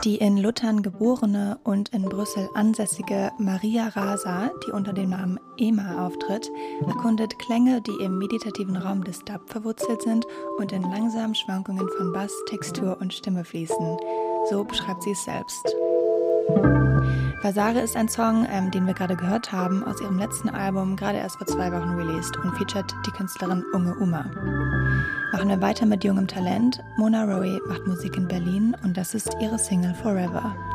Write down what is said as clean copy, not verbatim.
Die in Luttern geborene und in Brüssel ansässige Maria Rasa, die unter dem Namen Ema auftritt, erkundet Klänge, die im meditativen Raum des Dub verwurzelt sind und in langsamen Schwankungen von Bass, Textur und Stimme fließen. So beschreibt sie es selbst. Vasare ist ein Song, den wir gerade gehört haben, aus ihrem letzten Album, gerade erst vor 2 Wochen released und featuret die Künstlerin Unge Uma. Machen wir weiter mit jungem Talent. Mona Rowe macht Musik in Berlin und das ist ihre Single Forever.